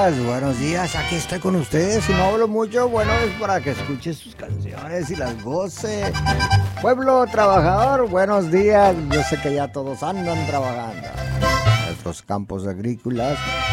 buenos días, aquí estoy con ustedes. Si no hablo mucho, bueno, es para que escuche sus canciones y las goce. Pueblo trabajador, buenos días. Yo sé que ya todos andan trabajando. Nuestros campos agrícolas